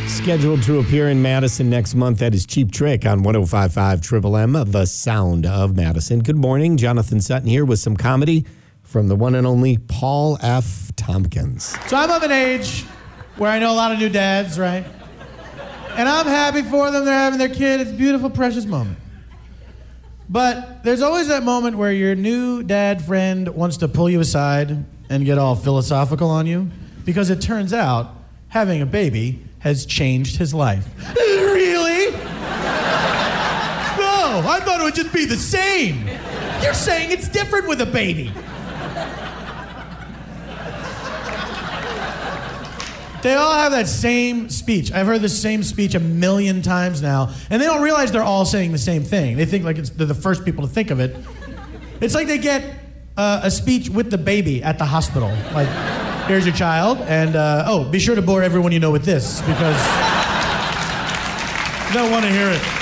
Scheduled to appear in Madison next month. That is Cheap Trick on 105.5 Triple M, the sound of Madison. Good morning. Jonathan Sutton here with some comedy from the one and only Paul F. Tompkins. So I'm of an age where I know a lot of new dads, right? And I'm happy for them. They're having their kid. It's a beautiful, precious moment. But there's always that moment where your new dad friend wants to pull you aside and get all philosophical on you, because it turns out having a baby has changed his life. Really? No, I thought it would just be the same. You're saying it's different with a baby. They all have that same speech. I've heard the same speech a million times now, and they don't realize they're all saying the same thing. They think like they're the first people to think of it. It's like they get a speech with the baby at the hospital. Like, here's your child, and be sure to bore everyone you know with this, because they'll want to hear it.